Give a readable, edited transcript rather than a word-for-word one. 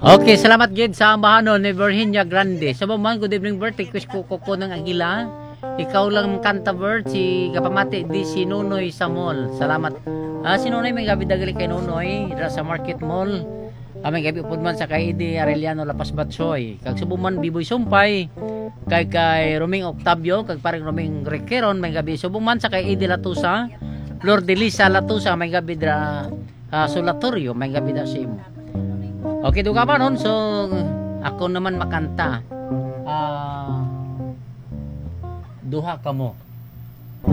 Okay, salamat gid sa ambahanon ni Virginia Grande. Sa man, good evening birthday quiz ko ng Agila. Ikaw lang kanta bird si kapamati di si Nunoy sa mall. Salamat. Si Nunoy may gabi dagali kay Nunoy dira sa Market Mall. Kami gabi pud man sa kay Idi Arellano Lapas Batsoy. Kag subuman Biboy Sumpay. Kay Roming Octavio, kag parang Roming Requeron may gabi subuman sa kay Idi Latusa. Flor de Lisa Latusa may gabi dira Solatorio may gabi da si imo. Okay, duga pa nun. So, ako naman makanta. Duha ka mo.